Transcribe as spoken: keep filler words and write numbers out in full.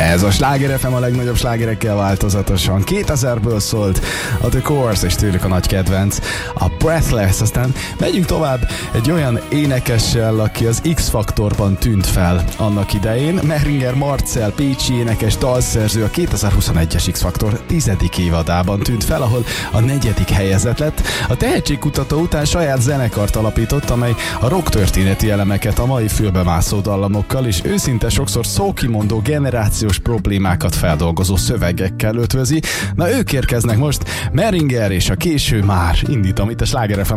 Ez a Sláger ef em a legnagyobb slágerekkel változatosan. kétezerből szólt a The Course, és tőlük a nagy kedvenc, a Breathless. Aztán megyünk tovább egy olyan énekessel, aki az X-faktorban tűnt fel annak idején. Mehringer Marcell, pécsi énekes, dalszerző, a kétezer-huszonegyes X-faktor tizedik évadában tűnt fel, ahol a negyedik helyezett lett. A tehetségkutató után saját zenekart alapított, amely a rock történeti elemeket a mai fülbemászó dallamokkal és őszinte, sokszor szókimondó generációs problémákat feldolgozó szövegekkel ötvözi. Na, ők érkeznek most, Mehringer és a Késő már. Indítom itt a Sláger ef em